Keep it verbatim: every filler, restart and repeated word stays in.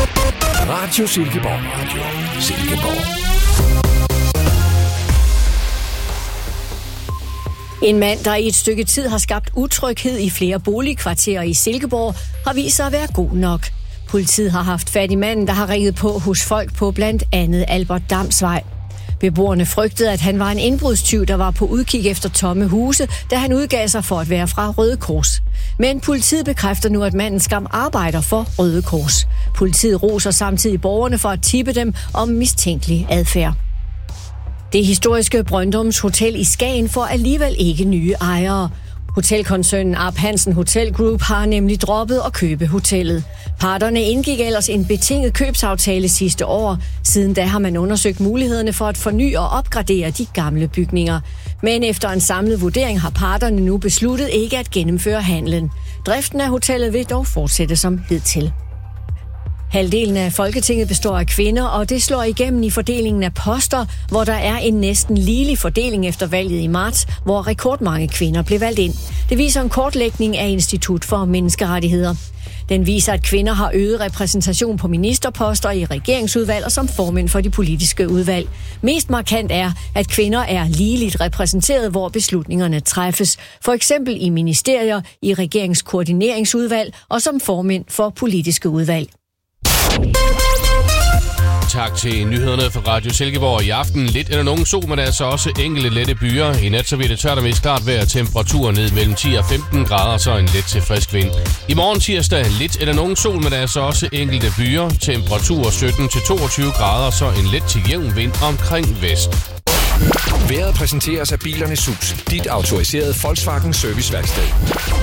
Radio Silkeborg. Radio Silkeborg. En mand, der i et stykke tid har skabt utryghed i flere boligkvarterer i Silkeborg, har vist sig at være god nok. Politiet har haft fat i manden, der har ringet på hos folk på blandt andet Albert Damsvej. Beboerne frygtede, at han var en indbrudstyv, der var på udkig efter tomme huse, da han udgav sig for at være fra Røde Kors. Men politiet bekræfter nu, at manden skam arbejder for Røde Kors. Politiet roser samtidig borgerne for at tippe dem om mistænkelig adfærd. Det historiske Brøndums Hotel i Skagen får alligevel ikke nye ejere. Hotelkoncernen Arp Hansen Hotel Group har nemlig droppet at købe hotellet. Parterne indgik ellers en betinget købsaftale sidste år. Siden da har man undersøgt mulighederne for at forny og opgradere de gamle bygninger. Men efter en samlet vurdering har parterne nu besluttet ikke at gennemføre handlen. Driften af hotellet vil dog fortsætte som hidtil. Halvdelen af Folketinget består af kvinder, og det slår igennem i fordelingen af poster, hvor der er en næsten ligelig fordeling efter valget i marts, hvor rekordmange kvinder blev valgt ind. Det viser en kortlægning af Institut for Menneskerettigheder. Den viser, at kvinder har øget repræsentation på ministerposter i regeringsudvalg og som formænd for de politiske udvalg. Mest markant er, at kvinder er ligeligt repræsenteret, hvor beslutningerne træffes. For eksempel i ministerier, i regeringskoordineringsudvalg og som formænd for politiske udvalg. Tak til nyhederne fra Radio Silkeborg. I aften lidt eller nogen sol, men altså også enkelte lette byer. I nat så bliver det tørt og mest klart vejr. Temperatur ned mellem ti og femten grader, så en let til frisk vind. I morgen tirsdag lidt eller nogen sol, men altså også enkelte byer. Temperatur sytten til toogtyve grader, så en let til jævn vind omkring vest. Vejret præsenteres af Bilernes Hus, dit autoriserede Volkswagen serviceværksted.